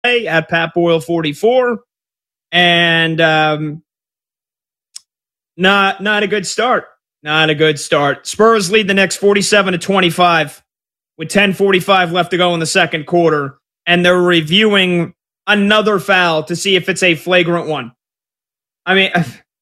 at Pat Boyle 44, and not a good start. Not a good start. Spurs lead the Knicks 47-25 with 10:45 left to go in the second quarter, and they're reviewing another foul to see if it's a flagrant one. I mean,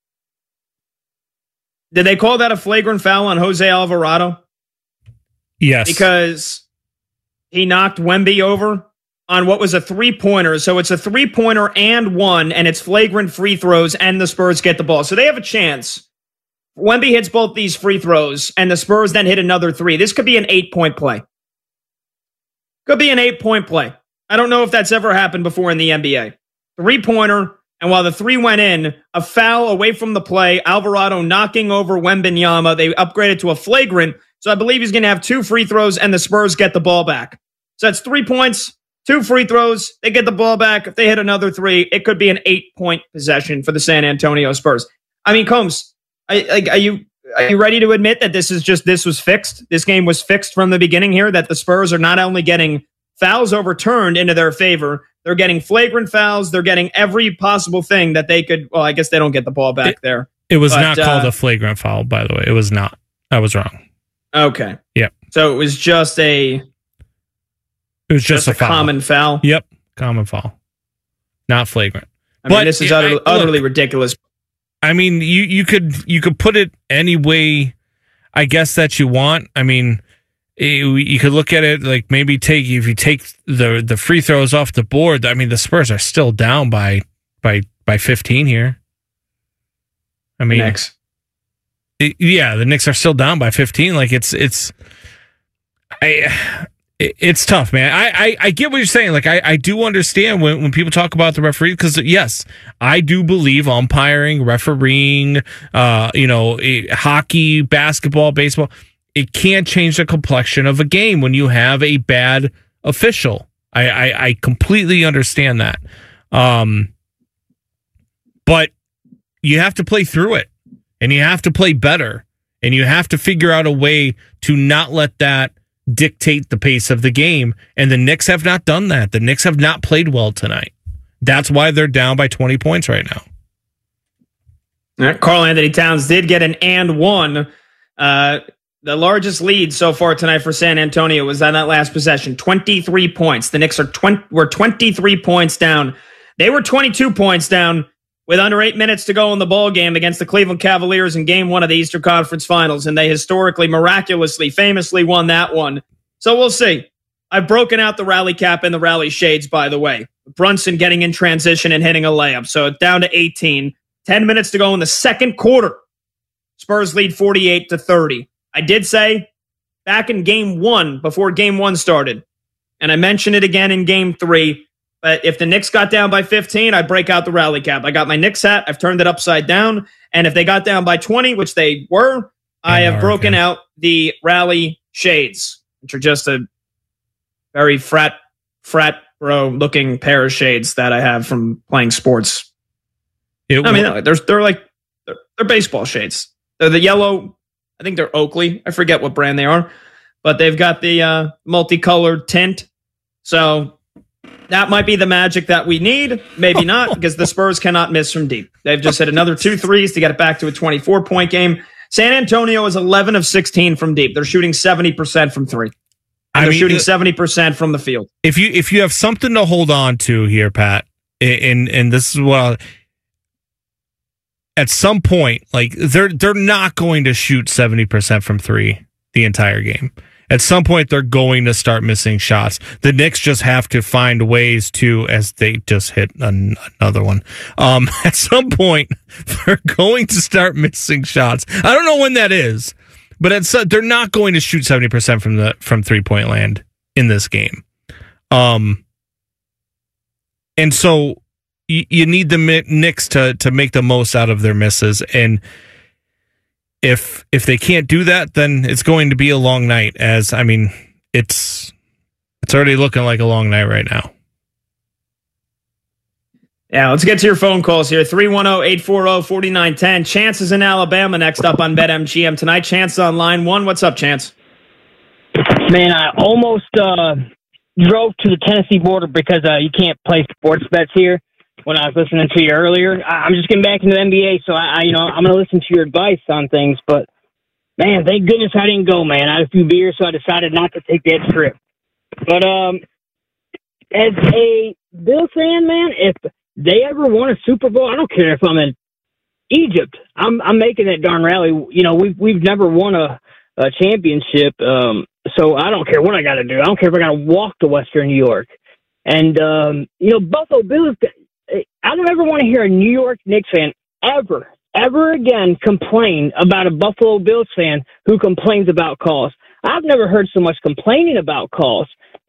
did they call that a flagrant foul on Jose Alvarado? Yes. Because he knocked Wemby over on what was a three-pointer. So it's a three-pointer and one, and it's flagrant free throws, and the Spurs get the ball. So they have a chance. Wemby hits both these free throws, and the Spurs then hit another three. This could be an 8-point play. Could be an 8-point play. I don't know if that's ever happened before in the NBA. Three-pointer, and while the three went in, a foul away from the play, Alvarado knocking over Wembanyama. They upgraded to a flagrant, so I believe he's going to have 2 free throws, and the Spurs get the ball back. So that's 3 points, 2 free throws. They get the ball back. If they hit another three, it could be an 8-point possession for the San Antonio Spurs. I mean, Combs, are you ready to admit that this was fixed? This game was fixed from the beginning here, that the Spurs are not only getting fouls overturned into their favor, they're getting flagrant fouls. They're getting every possible thing that they could. Well, I guess they don't get the ball back there. It was not called a flagrant foul, by the way. It was not. I was wrong. Okay. Yep. So it was just a foul. Common foul. Yep. Common foul. Not flagrant. I mean, this is utterly ridiculous. I mean, you could put it any way, I guess, that you want. I mean, you could look at it like maybe if you take the free throws off the board. I mean, the Spurs are still down by 15 here. I mean, Knicks. The Knicks are still down by 15. Like it's tough, man. I get what you're saying. Like I do understand when people talk about the referee, because yes, I do believe umpiring, refereeing, hockey, basketball, baseball, it can change the complexion of a game when you have a bad official. I completely understand that. But you have to play through it, and you have to play better, and you have to figure out a way to not let that dictate the pace of the game. And the Knicks have not done that. The Knicks have not played well tonight. That's why they're down by 20 points right now. Karl Anthony Towns did get an and one. The largest lead so far tonight for San Antonio was on that last possession, 23 points. The Knicks were 23 points down. They were 22 points down with under 8 minutes to go in the ball game against the Cleveland Cavaliers in Game 1 of the Eastern Conference Finals, and they historically, miraculously, famously won that one. So we'll see. I've broken out the rally cap and the rally shades, by the way. Brunson getting in transition and hitting a layup, so it's down to 18. 10 minutes to go in the second quarter. Spurs lead 48-30. I did say back in Game 1, before Game 1 started, and I mentioned it again in Game 3, but if the Knicks got down by 15, I'd break out the rally cap. I got my Knicks hat. I've turned it upside down. And if they got down by 20, which they were, I have broken out the rally shades, which are just a very frat bro looking pair of shades that I have from playing sports. They're baseball shades. They're the yellow. I think they're Oakley. I forget what brand they are, but they've got the multicolored tint. So that might be the magic that we need. Maybe not, because the Spurs cannot miss from deep. They've just hit another 2 threes to get it back to a 24-point game. San Antonio is 11 of 16 from deep. They're shooting 70% from three. And they're shooting 70% from the field. If you have something to hold on to here, Pat, and this is what at some point, like they're not going to shoot 70% from three the entire game. At some point, they're going to start missing shots. The Knicks just have to find ways to, as they just hit another one. At some point, they're going to start missing shots. I don't know when that is, but they're not going to shoot 70% from 3-point land in this game. And so you need the Knicks to make the most out of their misses. And if they can't do that, then it's going to be a long night. It's already looking like a long night right now. Yeah, let's get to your phone calls here. 310-840-4910. Chance is in Alabama next up on BetMGM tonight. Chance on line one. What's up, Chance? Man, I almost drove to the Tennessee border because you can't play sports bets here. When I was listening to you earlier, I'm just getting back into the NBA, so I'm going to listen to your advice on things. But man, thank goodness I didn't go, man. I had a few beers, so I decided not to take that trip. But as a Bills fan, man, if they ever won a Super Bowl, I don't care if I'm in Egypt. I'm making that darn rally. You know, we've never won a championship, so I don't care what I got to do. I don't care if I got to walk to Western New York. And Buffalo Bills. I don't ever want to hear a New York Knicks fan ever again complain about a Buffalo Bills fan who complains about calls. I've never heard so much complaining about calls.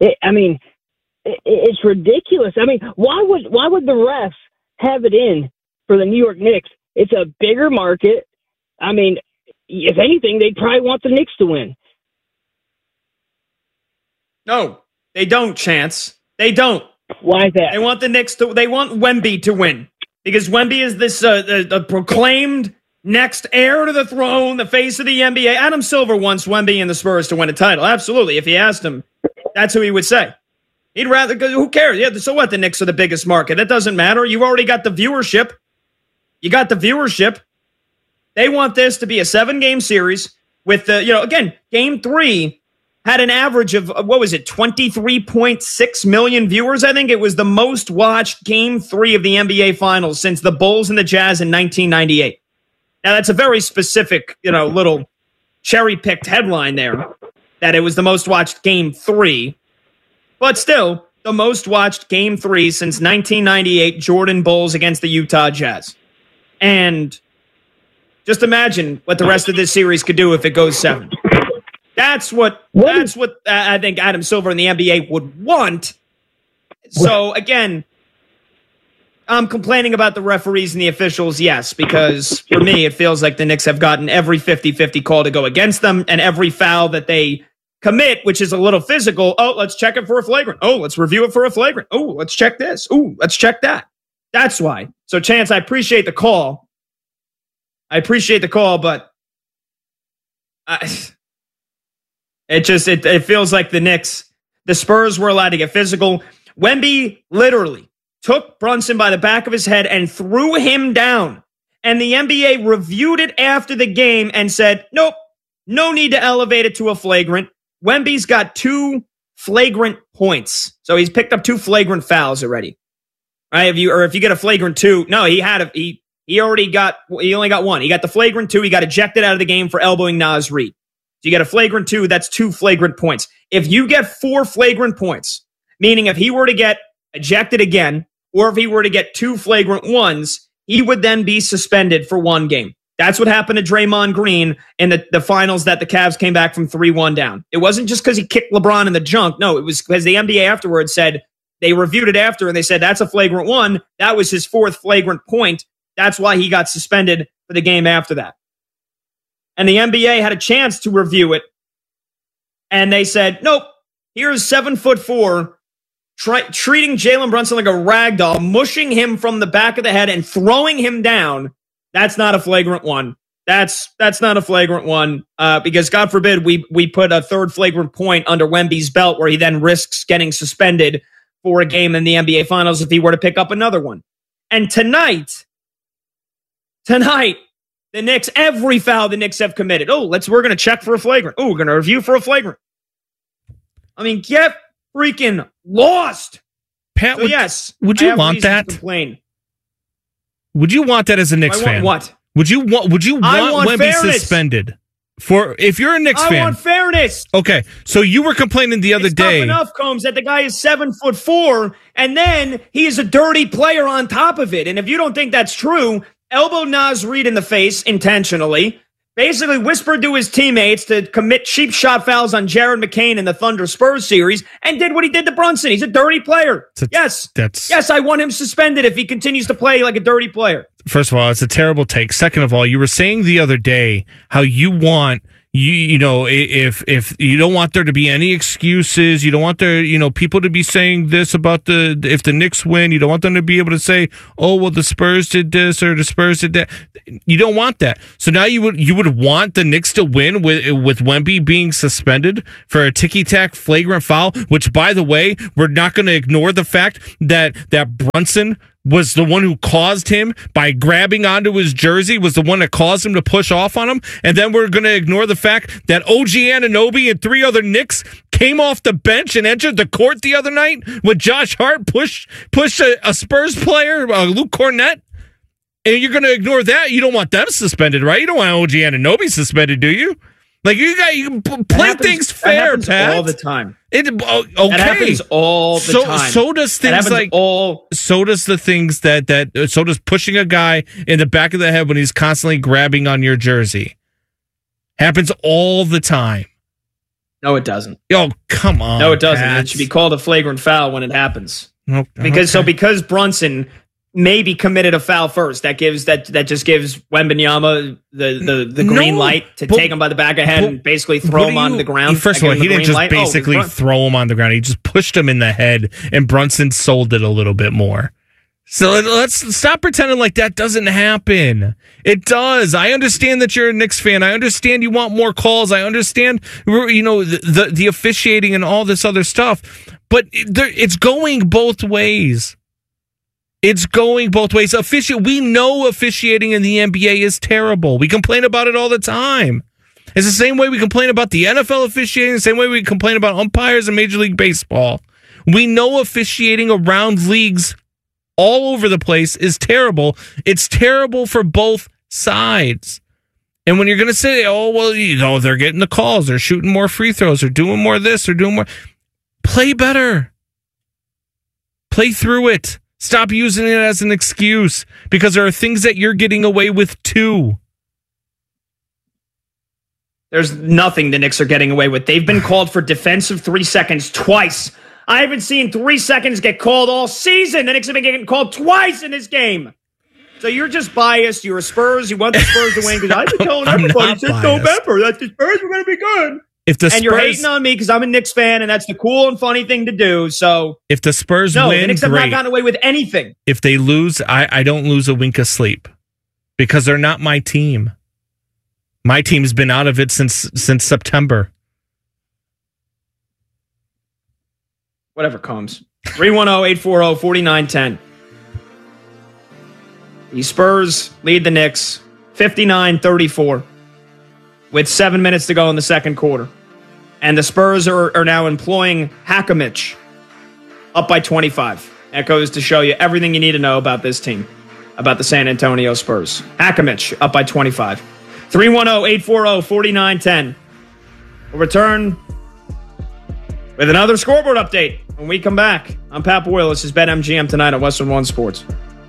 It's ridiculous. I mean, why would the refs have it in for the New York Knicks? It's a bigger market. I mean, if anything, they'd probably want the Knicks to win. No, they don't, Chance. They don't. Why is that? They want the Knicks to. They want Wemby to win because Wemby is this the proclaimed next heir to the throne, the face of the NBA. Adam Silver wants Wemby and the Spurs to win a title. Absolutely. If he asked him, that's who he would say. He'd rather. Who cares? Yeah. So what? The Knicks are the biggest market. It doesn't matter. You've already got the viewership. You got the viewership. They want this to be a 7-game series with the. Again, Game 3. Had an average of, 23.6 million viewers. I think it was the most watched Game 3 of the NBA Finals since the Bulls and the Jazz in 1998. Now, that's a very specific, little cherry-picked headline there, that it was the most watched Game 3. But still, the most watched Game 3 since 1998 Jordan Bulls against the Utah Jazz. And just imagine what the rest of this series could do if it goes 7. That's what I think Adam Silver and the NBA would want. So, again, I'm complaining about the referees and the officials, yes, because for me, it feels like the Knicks have gotten every 50-50 call to go against them, and every foul that they commit, which is a little physical, let's check it for a flagrant. Let's review it for a flagrant. Let's check this. Let's check that. That's why. So, Chance, I appreciate the call. But It feels like the Spurs were allowed to get physical. Wemby literally took Brunson by the back of his head and threw him down. And the NBA reviewed it after the game and said, nope, no need to elevate it to a flagrant. Wemby's got 2 flagrant points. So he's picked up 2 flagrant fouls already. Right? If you get a flagrant 2, no, he only got 1. He got the flagrant 2. He got ejected out of the game for elbowing Naz Reid. So you get a flagrant 2, that's 2 flagrant points. If you get 4 flagrant points, meaning if he were to get ejected again, or if he were to get 2 flagrant 1s, he would then be suspended for 1 game. That's what happened to Draymond Green in the finals that the Cavs came back from 3-1 down. It wasn't just because he kicked LeBron in the junk. No, it was because the NBA afterwards said, they reviewed it after and they said, that's a flagrant 1. That was his 4th flagrant point. That's why he got suspended for the game after that. And the NBA had a chance to review it. And they said, nope, here's 7'4", treating Jalen Brunson like a rag doll, mushing him from the back of the head and throwing him down. That's not a flagrant 1. That's not a flagrant 1 because, God forbid, we put a 3rd flagrant point under Wemby's belt where he then risks getting suspended for a game in the NBA Finals if he were to pick up another one. And tonight, the Knicks, every foul the Knicks have committed. We're going to check for a flagrant. We're going to review for a flagrant. I mean, get freaking lost. Pat, so would you want that? Would you want that as a Knicks fan? What? Would you want Wemby fairness. Suspended? If you're a Knicks fan. I want fairness. Okay, so you were complaining the other day. Tough enough, Combs, that the guy is 7'4", and then he is a dirty player on top of it. And if you don't think that's true, elbowed Naz Reid in the face intentionally, basically whispered to his teammates to commit cheap shot fouls on Jared McCain in the Thunder Spurs series, and did what he did to Brunson. He's a dirty player. Yes, I want him suspended if he continues to play like a dirty player. First of all, it's a terrible take. Second of all, you were saying the other day how you want you know, if you don't want there to be any excuses, you don't want there, you know, people to be saying this about if the Knicks win, you don't want them to be able to say, oh, well, the Spurs did this or the Spurs did that. You don't want that. So now you would want the Knicks to win with Wemby being suspended for a ticky-tack flagrant foul, which, by the way, we're not going to ignore the fact that Brunson was the one who caused him by grabbing onto his jersey, was the one that caused him to push off on him. And then we're going to ignore the fact that OG Anunoby and 3 other Knicks came off the bench and entered the court the other night when Josh Hart pushed a Spurs player, Luke Cornett. And you're going to ignore that? You don't want them suspended, right? You don't want OG Anunoby suspended, do you? Like, you play things fair, Pat. All the time. Okay. That happens all the time. So does things like so does the things that so does pushing a guy in the back of the head when he's constantly grabbing on your jersey. Happens all the time. No, it doesn't. Oh, come on. No, it doesn't. Pat. It should be called a flagrant foul when it happens. Okay. Because Brunson maybe committed a foul first, that just gives Wembanyama the green light to take him by the back of the head and basically throw him onto the ground. First of all, he didn't just basically throw him on the ground. He just pushed him in the head, and Brunson sold it a little bit more. So let's stop pretending like that doesn't happen. It does. I understand that you're a Knicks fan. I understand you want more calls. I understand, you know, the officiating and all this other stuff. But it's going both ways. It's going both ways. We know officiating in the NBA is terrible. We complain about it all the time. It's the same way we complain about the NFL officiating, the same way we complain about umpires in Major League Baseball. We know officiating around leagues all over the place is terrible. It's terrible for both sides. And when you're going to say, oh, well, you know, they're getting the calls, they're shooting more free throws, they're doing more of this, they're doing more. Play better. Play through it. Stop using it as an excuse, because there are things that you're getting away with too. There's nothing the Knicks are getting away with. They've been called for defensive 3 seconds twice. I haven't seen 3 seconds get called all season. The Knicks have been getting called twice in this game. So you're just biased. You're a Spurs. You want the Spurs to win, because I've been telling everybody since November that the Spurs were going to be good. You're hating on me because I'm a Knicks fan, and that's the cool and funny thing to do. So if the Spurs win, the Knicks have not gotten away with anything. If they lose, I don't lose a wink of sleep, because they're not my team. My team's been out of it since September. Whatever comes. 310-840-4910. The Spurs lead the Knicks 59-34 with 7 minutes to go in the second quarter. And the Spurs are now employing Hakamich up by 25. That goes to show you everything you need to know about this team, about the San Antonio Spurs. Hakamich up by 25. 310-840-4910. We'll return with another scoreboard update when we come back. I'm Pat Boyle. This is BetMGM tonight on Western One Sports.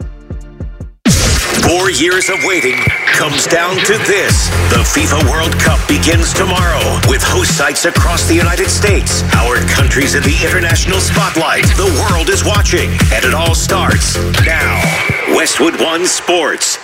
4 years of waiting comes down to this. The FIFA World Cup begins tomorrow with host sites across the United States. Our country's in the international spotlight. The world is watching, and it all starts now. Westwood One Sports.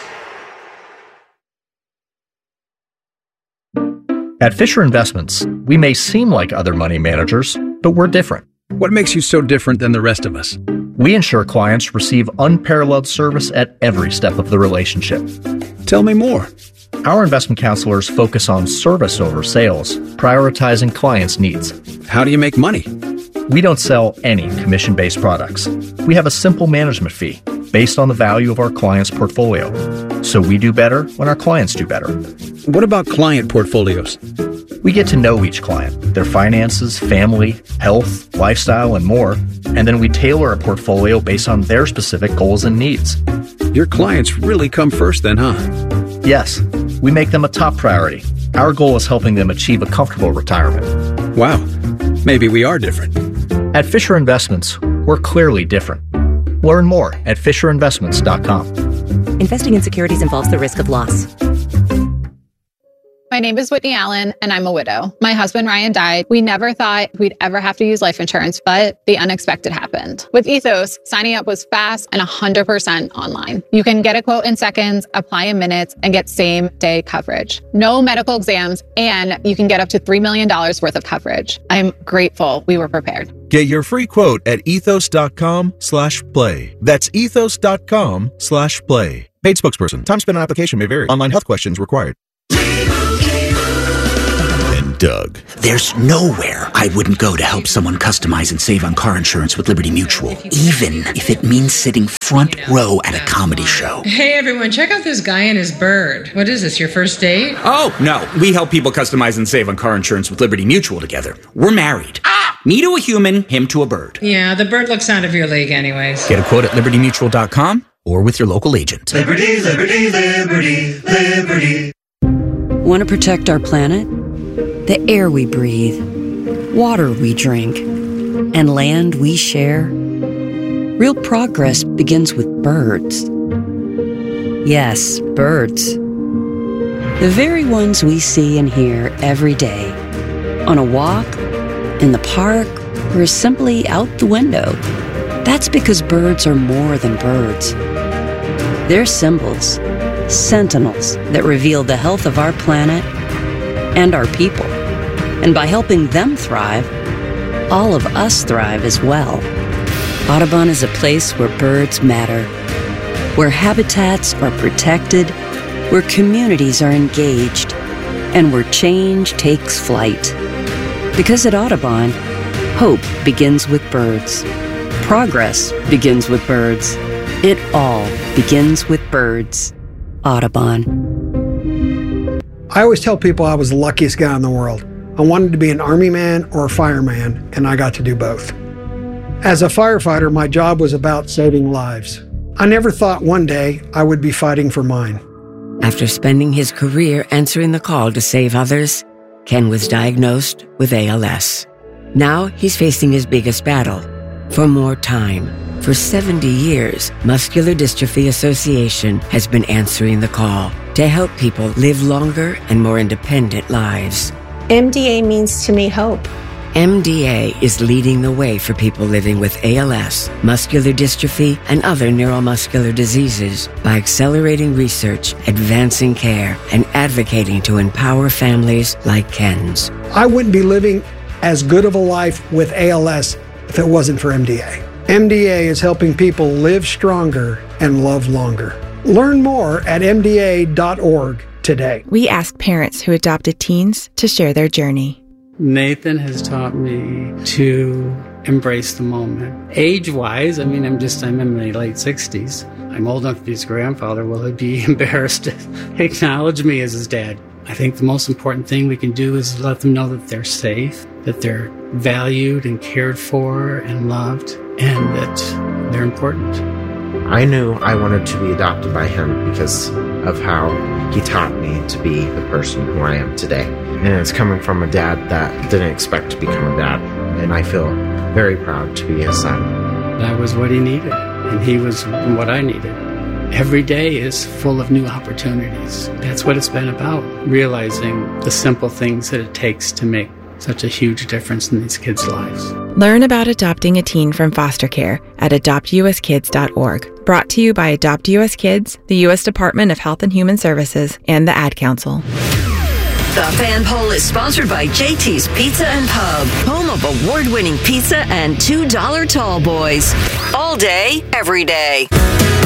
At Fisher Investments, we may seem like other money managers, but we're different. What makes you so different than the rest of us? We ensure clients receive unparalleled service at every step of the relationship. Tell me more. Our investment counselors focus on service over sales, prioritizing clients' needs. How do you make money? We don't sell any commission-based products. We have a simple management fee based on the value of our client's portfolio. So we do better when our clients do better. What about client portfolios? We get to know each client, their finances, family, health, lifestyle, and more, and then we tailor a portfolio based on their specific goals and needs. Your clients really come first then, huh? Yes, we make them a top priority. Our goal is helping them achieve a comfortable retirement. Wow, maybe we are different. At Fisher Investments, we're clearly different. Learn more at FisherInvestments.com. Investing in securities involves the risk of loss. My My name is Whitney Allen, and I'm a widow. My husband, Ryan, died. We never thought we'd ever have to use life insurance, but the unexpected happened. With Ethos, signing up was fast and 100% online. You can get a quote in seconds, apply in minutes, and get same-day coverage. No medical exams, and you can get up to $3 million worth of coverage. I'm grateful we were prepared. Get your free quote at ethos.com/play. That's ethos.com/play. Paid spokesperson. Time spent on application may vary. Online health questions required. And Doug. There's nowhere I wouldn't go to help someone customize and save on car insurance with Liberty Mutual, even if it means sitting front row at a comedy show. Hey everyone, check out this guy and his bird. What is this, your first date? Oh, no. We help people customize and save on car insurance with Liberty Mutual together. We're married. Me to a human, him to a bird. Yeah, the bird looks out of your league anyways. Get a quote at libertymutual.com or with your local agent. Liberty, liberty, liberty, liberty. Want to protect our planet? The air we breathe, water we drink, and land we share? Real progress begins with birds. Yes, birds. The very ones we see and hear every day. On a walk, in the park, or simply out the window. That's because birds are more than birds. They're symbols, sentinels that reveal the health of our planet and our people. And by helping them thrive, all of us thrive as well. Audubon is a place where birds matter, where habitats are protected, where communities are engaged, and where change takes flight. Because at Audubon, hope begins with birds. Progress begins with birds. It all begins with birds. Audubon. I always tell people I was the luckiest guy in the world. I wanted to be an Army man or a fireman, and I got to do both. As a firefighter, my job was about saving lives. I never thought one day I would be fighting for mine. After spending his career answering the call to save others, Ken was diagnosed with ALS. Now he's facing his biggest battle, for more time. For 70 years, Muscular Dystrophy Association has been answering the call to help people live longer and more independent lives. MDA means to me hope. MDA is leading the way for people living with ALS, muscular dystrophy, and other neuromuscular diseases by accelerating research, advancing care, and advocating to empower families like Ken's. I wouldn't be living as good of a life with ALS if it wasn't for MDA. MDA is helping people live stronger and love longer. Learn more at mda.org today. We ask parents who adopted teens to share their journey. Nathan has taught me to embrace the moment. Age-wise, I'm in my late 60s. I'm old enough to be his grandfather. Will he be embarrassed to acknowledge me as his dad? I think the most important thing we can do is let them know that they're safe, that they're valued and cared for and loved, and that they're important. I knew I wanted to be adopted by him because of how he taught me to be the person who I am today. And it's coming from a dad that didn't expect to become a dad. And I feel very proud to be his son. That was what he needed, and he was what I needed. Every day is full of new opportunities. That's what it's been about, realizing the simple things that it takes to make such a huge difference in these kids' lives. Learn about adopting a teen from foster care at adoptuskids.org. Brought to you by Adopt US Kids, the U.S. Department of Health and Human Services, and the Ad Council. The Fan Poll is sponsored by JT's Pizza and Pub, home of award-winning pizza and $2 tall boys. All day, every day.